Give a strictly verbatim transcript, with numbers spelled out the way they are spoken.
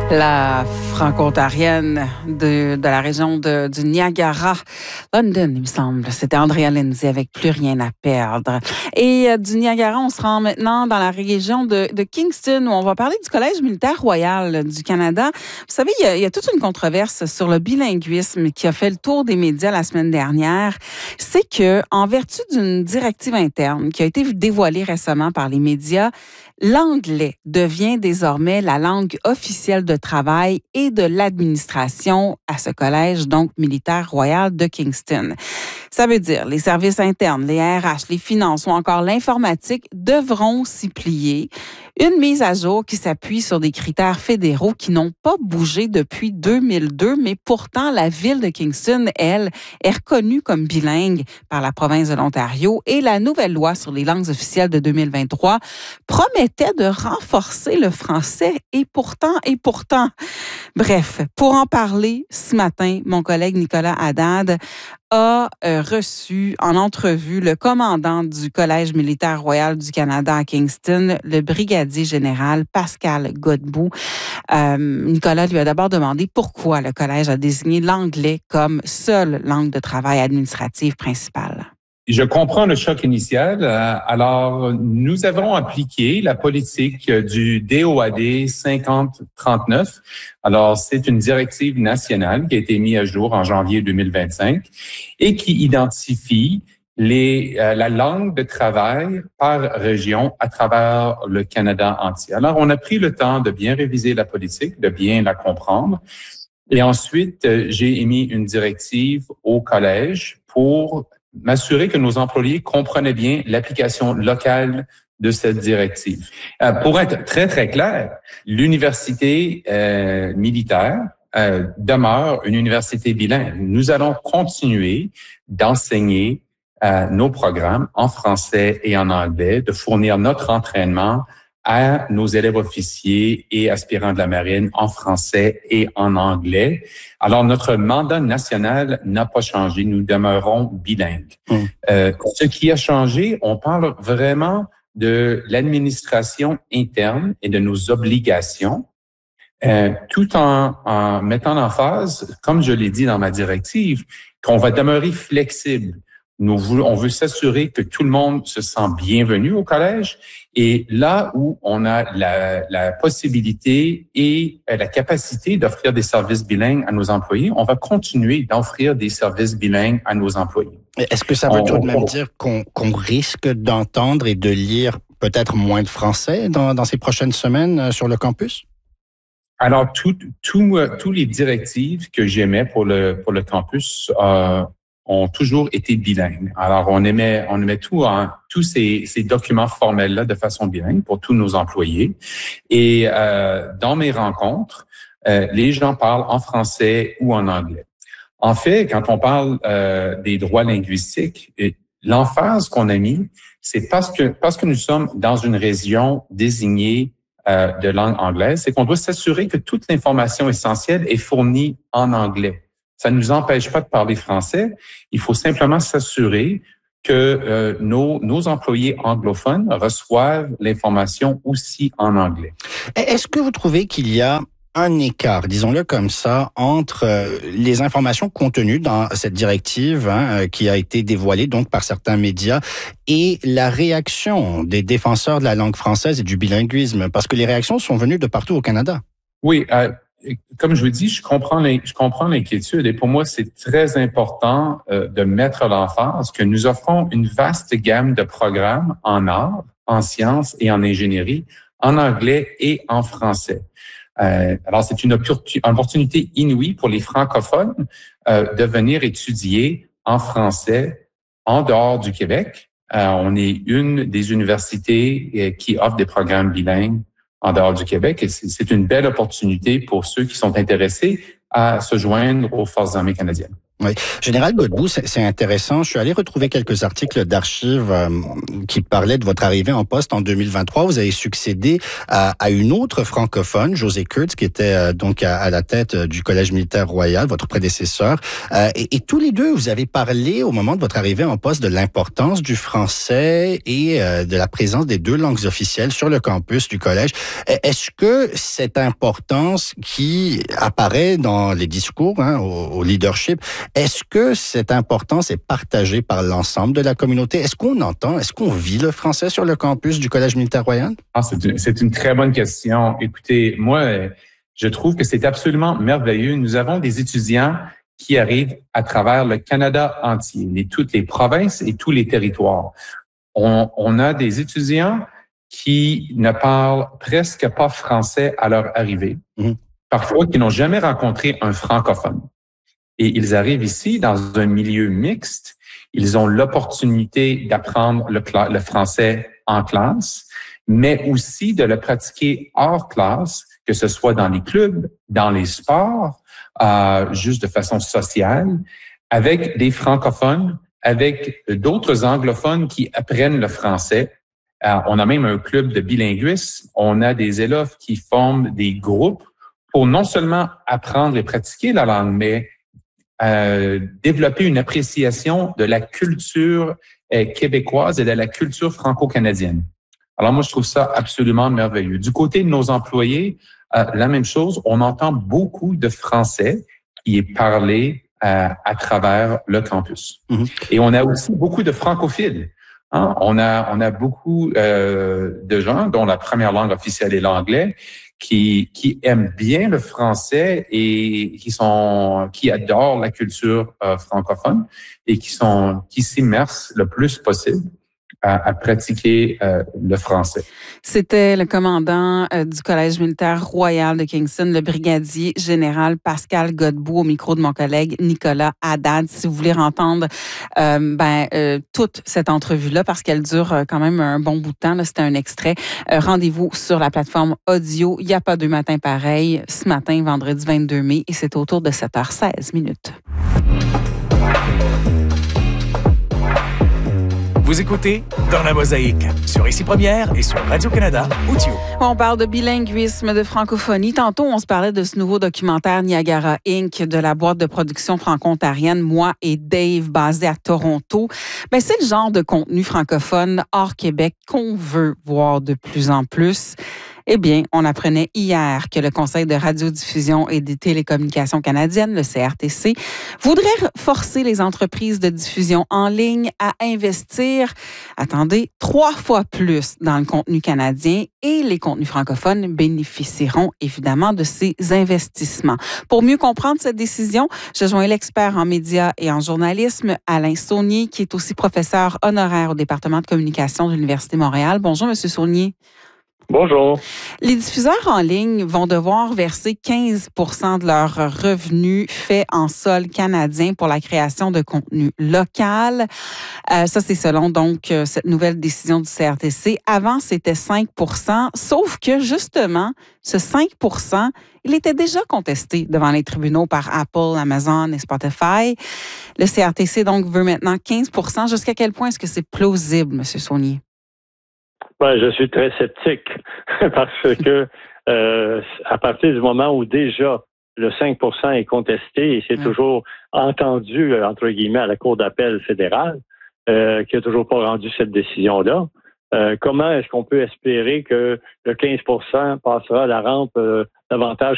La franco-ontarienne de, de la région de, du Niagara, London, il me semble. C'était Andrea Lindsay avec Plus rien à perdre. Et euh, du Niagara, on se rend maintenant dans la région de, de Kingston, où on va parler du Collège militaire royal du Canada. Vous savez, il y, a, il y a toute une controverse sur le bilinguisme qui a fait le tour des médias la semaine dernière. C'est que, en vertu d'une directive interne qui a été dévoilée récemment par les médias, l'anglais devient désormais la langue officielle de travail et de l'administration à ce collège, donc militaire royal de Kingston. Ça veut dire les services internes, les R H, les finances ou encore l'informatique devront s'y plier. Une mise à jour qui s'appuie sur des critères fédéraux qui n'ont pas bougé depuis deux mille deux, mais pourtant la ville de Kingston, elle, est reconnue comme bilingue par la province de l'Ontario et la nouvelle loi sur les langues officielles de deux mille vingt-trois promettait de renforcer le français et pourtant, et pourtant. Bref, pour en parler ce matin, mon collègue Nicolas Haddad a euh, reçu en entrevue le commandant du Collège militaire royal du Canada à Kingston, le brigadier général Pascal Godbout. Euh, Nicolas lui a d'abord demandé pourquoi le collège a désigné l'anglais comme seule langue de travail administrative principale. Je comprends le choc initial. Alors, nous avons appliqué la politique du D O A D cinquante trente-neuf. Alors, c'est une directive nationale qui a été mise à jour en janvier deux mille vingt-cinq et qui identifie les, euh, la langue de travail par région à travers le Canada entier. Alors, on a pris le temps de bien réviser la politique, de bien la comprendre. Et ensuite, j'ai émis une directive au collège pour m'assurer que nos employés comprenaient bien l'application locale de cette directive. Euh, pour être très, très clair, l'université euh, militaire euh, demeure une université bilingue. Nous allons continuer d'enseigner euh, nos programmes en français et en anglais, de fournir notre entraînement à nos élèves officiers et aspirants de la marine en français et en anglais. Alors, notre mandat national n'a pas changé. Nous demeurons bilingues. Mmh. Euh, ce qui a changé, on parle vraiment de l'administration interne et de nos obligations, euh, tout en, en mettant en phase, comme je l'ai dit dans ma directive, qu'on va demeurer flexible. Nous voulons, on veut s'assurer que tout le monde se sent bienvenu au collège. Et là où on a la, la possibilité et la capacité d'offrir des services bilingues à nos employés, on va continuer d'offrir des services bilingues à nos employés. Est-ce que ça veut on, tout de même on, dire qu'on, qu'on risque d'entendre et de lire peut-être moins de français dans, dans ces prochaines semaines sur le campus? Alors, tout, tout, tous les directives que j'émets pour le, pour le campus euh, ont toujours été bilingues. Alors, on émet, on émet tout en, tous ces, ces documents formels-là de façon bilingue pour tous nos employés. Et euh, dans mes rencontres, euh, les gens parlent en français ou en anglais. En fait, quand on parle euh, des droits linguistiques, l'emphase qu'on a mis, c'est parce que parce que nous sommes dans une région désignée euh, de langue anglaise, c'est qu'on doit s'assurer que toute l'information essentielle est fournie en anglais. Ça ne nous empêche pas de parler français. Il faut simplement s'assurer que euh, nos, nos employés anglophones reçoivent l'information aussi en anglais. Est-ce que vous trouvez qu'il y a un écart, disons-le comme ça, entre euh, les informations contenues dans cette directive hein, qui a été dévoilée donc par certains médias et la réaction des défenseurs de la langue française et du bilinguisme? Parce que les réactions sont venues de partout au Canada. Oui, euh, comme je vous dis, je comprends je comprends l'inquiétude et pour moi, c'est très important euh, de mettre l'emphase que nous offrons une vaste gamme de programmes en art, en sciences et en ingénierie, en anglais et en français. Euh, alors, c'est une opportunité inouïe pour les francophones euh, de venir étudier en français en dehors du Québec. Euh, on est une des universités euh, qui offre des programmes bilingues en dehors du Québec et c'est, c'est une belle opportunité pour ceux qui sont intéressés à se joindre aux Forces armées canadiennes. Oui. Général Godbout, c'est, c'est intéressant. Je suis allé retrouver quelques articles d'archives euh, qui parlaient de votre arrivée en poste en deux mille vingt-trois. Vous avez succédé à, à une autre francophone, José Kurtz, qui était euh, donc à, à la tête du Collège militaire royal, votre prédécesseur. Euh, et, et tous les deux, vous avez parlé au moment de votre arrivée en poste de l'importance du français et euh, de la présence des deux langues officielles sur le campus du collège. Est-ce que cette importance qui apparaît dans les discours, hein, au, au leadership, est-ce que cette importance est partagée par l'ensemble de la communauté? Est-ce qu'on entend, est-ce qu'on vit le français sur le campus du Collège militaire royal? Ah, c'est une, c'est une très bonne question. Écoutez, moi, je trouve que c'est absolument merveilleux. Nous avons des étudiants qui arrivent à travers le Canada entier, les, toutes les provinces et tous les territoires. On, on a des étudiants qui ne parlent presque pas français à leur arrivée, mmh. parfois qui n'ont jamais rencontré un francophone. Et ils arrivent ici dans un milieu mixte. Ils ont l'opportunité d'apprendre le, le français en classe, mais aussi de le pratiquer hors classe, que ce soit dans les clubs, dans les sports, euh, juste de façon sociale, avec des francophones, avec d'autres anglophones qui apprennent le français. Euh, on a même un club de bilinguisme. On a des élèves qui forment des groupes pour non seulement apprendre et pratiquer la langue, mais Euh, développer une appréciation de la culture euh, québécoise et de la culture franco-canadienne. Alors moi, je trouve ça absolument merveilleux. Du côté de nos employés, euh, la même chose, on entend beaucoup de français qui est parlé euh, à travers le campus. Mm-hmm. Et on a aussi beaucoup de francophiles. Hein? On a on a beaucoup euh, de gens dont la première langue officielle est l'anglais, qui qui aiment bien le français et qui sont qui adorent la culture euh, francophone et qui sont qui s'immersent le plus possible à, à pratiquer euh, le français. C'était le commandant euh, du Collège militaire royal de Kingston, le brigadier général Pascal Godbout, au micro de mon collègue Nicolas Haddad. Si vous voulez entendre euh, ben, euh, toute cette entrevue-là, parce qu'elle dure euh, quand même un bon bout de temps, là, c'était un extrait, euh, rendez-vous sur la plateforme audio. Il n'y a pas deux matins pareils. Ce matin, vendredi vingt-deux mai, et c'est autour de sept heures seize minutes. Vous écoutez Dans la Mosaïque sur Ici Première et sur Radio-Canada Audio. On parle de bilinguisme, de francophonie. Tantôt, on se parlait de ce nouveau documentaire Niagara Incorporated de la boîte de production franco-ontarienne Moi et Dave, basée à Toronto. Ben, c'est le genre de contenu francophone hors Québec qu'on veut voir de plus en plus. Eh bien, on apprenait hier que le Conseil de radiodiffusion et des télécommunications canadiennes, le C R T C, voudrait forcer les entreprises de diffusion en ligne à investir, attendez, trois fois plus dans le contenu canadien, et les contenus francophones bénéficieront évidemment de ces investissements. Pour mieux comprendre cette décision, je joins l'expert en médias et en journalisme, Alain Saunier, qui est aussi professeur honoraire au département de communication de l'Université de Montréal. Bonjour, Monsieur Saunier. Bonjour. Les diffuseurs en ligne vont devoir verser quinze pour cent de leurs revenus faits en sol canadien pour la création de contenu local. Euh, ça, c'est selon donc cette nouvelle décision du C R T C. Avant, c'était cinq pour cent, sauf que justement, ce cinq pour cent, il était déjà contesté devant les tribunaux par Apple, Amazon et Spotify. Le C R T C, donc, veut maintenant quinze pour cent. Jusqu'à quel point est-ce que c'est plausible, M. Saunier? Ben, je suis très sceptique parce que euh, à partir du moment où déjà le cinq pour cent est contesté et c'est mmh. toujours entendu, entre guillemets, à la Cour d'appel fédérale, euh, qui n'a toujours pas rendu cette décision-là, euh, comment est-ce qu'on peut espérer que le quinze pour cent passera à la rampe euh, davantage